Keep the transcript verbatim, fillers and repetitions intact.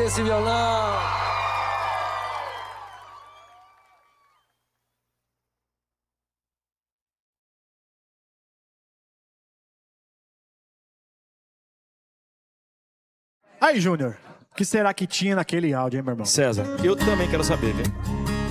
aguenta esse violão. Aí, Júnior, o que será que tinha naquele áudio, hein, meu irmão? César, eu também quero saber, viu?